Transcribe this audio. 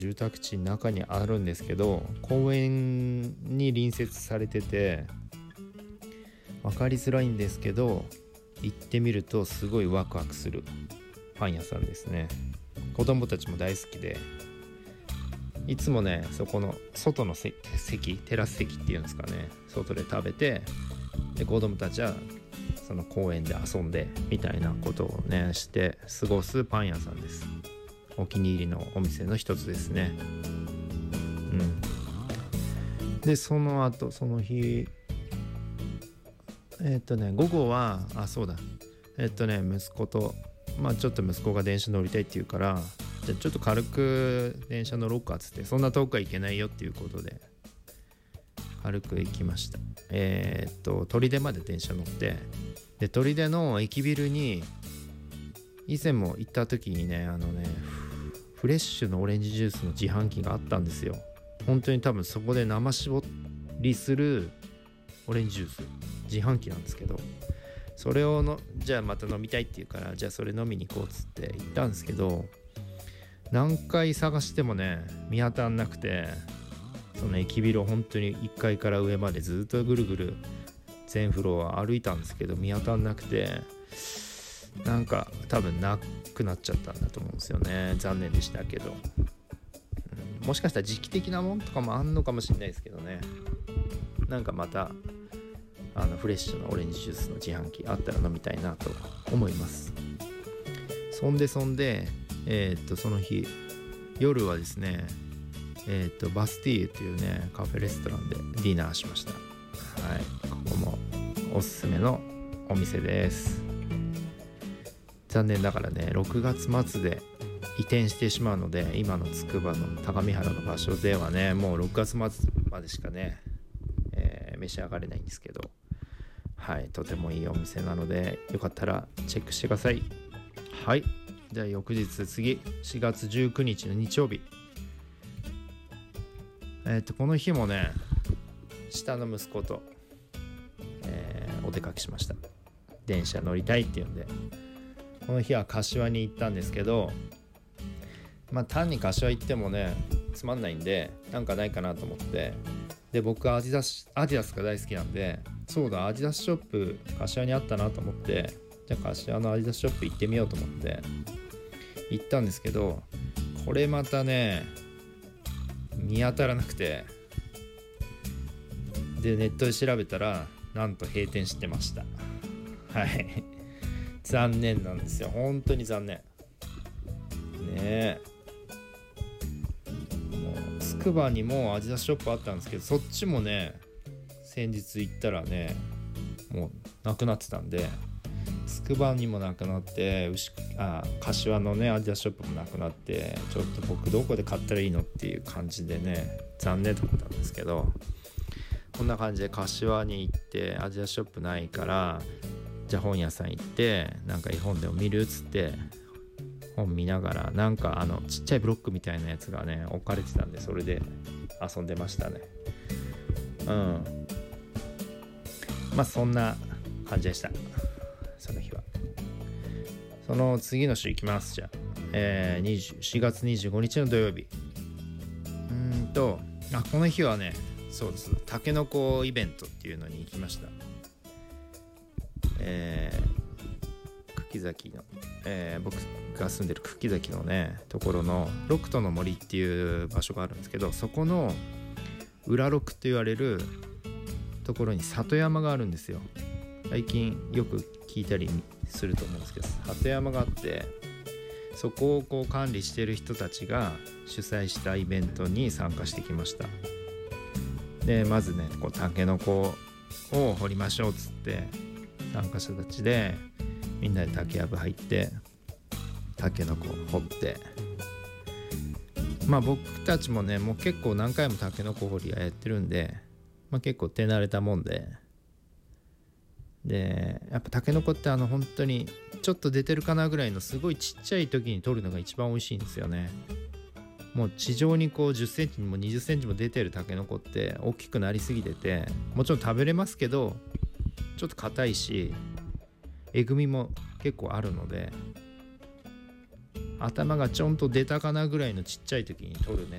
住宅地の中にあるんですけど、公園に隣接されてて分かりづらいんですけど、行ってみるとすごいワクワクするパン屋さんですね。子供たちも大好きで、いつもねそこの外の席、テラス席っていうんですかね、外で食べて、で子供たちはその公園で遊んでみたいなことをねして過ごすパン屋さんです。お気に入りのお店の一つですね。でその後その日午後はそうだ息子とちょっと息子が電車乗りたいって言うから、じゃあちょっと軽く電車乗ろうかっつって、そんな遠くは行けないよっていうことで軽く行きました。取手まで電車乗って、で取手の駅ビルに以前も行った時にねフレッシュのオレンジジュースの自販機があったんですよ。本当に多分そこで生搾りするオレンジジュース自販機なんですけど、それをじゃあまた飲みたいって言うから、じゃあそれ飲みに行こうっつって行ったんですけど、何回探してもね見当たんなくて、その駅ビルを本当に1階から上までずっとぐるぐる全フロア歩いたんですけど見当たんなくて、なんか多分なくなっちゃったんだと思うんですよね。残念でしたけど、もしかしたら時期的なもんとかもあんのかもしれないですけどね。なんかまたフレッシュなオレンジジュースの自販機あったら飲みたいなと思います。そんでその日夜はですねバスティーユっていうねカフェレストランでディナーしました。はい、ここもおすすめのお店です。残念ながらね6月末で移転してしまうので、今のつくばの高見原の場所ではねもう6月末までしかね、召し上がれないんですけど、はい、とてもいいお店なのでよかったらチェックしてください。はい、じゃあ翌日次4月19日の日曜日、この日もね下の息子と、お出かけしました。電車乗りたいっていうんで、この日は柏に行ったんですけど、単に柏行ってもねつまんないんで、なんかないかなと思って、で僕はアディダスが大好きなんで、そうだアディダスショップ柏にあったなと思って、じゃあ柏のアディダスショップ行ってみようと思って行ったんですけど、これまたね見当たらなくて、でネットで調べたらなんと閉店してました。はい残念なんですよ、本当に残念ね。もうつくばにもアディダスショップあったんですけど、そっちもね先日行ったらねもうなくなってたんで、つくばにもなくなって、柏のねアディダスショップもなくなって、ちょっと僕どこで買ったらいいのっていう感じでね残念だったんですけど、こんな感じで柏に行ってアディダスショップないから、じゃあ本屋さん行ってなんか絵本でも見るっつって本見ながら、なんかちっちゃいブロックみたいなやつがね置かれてたんで、それで遊んでましたね。そんな感じでした、その日は。その次の週行きます。じゃあ、4月25日の土曜日、この日はねそうです、たけのこイベントっていうのに行きました。久喜崎の、僕が住んでる久喜崎のねところの六都の森っていう場所があるんですけど、そこの裏六って言われるところに里山があるんですよ。最近よく聞いたりすると思うんですけど、里山があって、そこをこう管理してる人たちが主催したイベントに参加してきました。でまずねたけのこを掘りましょうっつって、参加者たちでみんなで竹やぶ入ってたけのこ掘って、僕たちもねもう結構何回もたけのこ掘りやってるんで、結構手慣れたもんで、やっぱたけのこって本当にちょっと出てるかなぐらいのすごいちっちゃい時に取るのが一番美味しいんですよね。もう地上にこう10センチにも20センチも出てるたけのこって大きくなりすぎてて、もちろん食べれますけどちょっと硬いしえぐみも結構あるので、 頭がちょんと出たかなぐらいのちっちゃい時に撮るね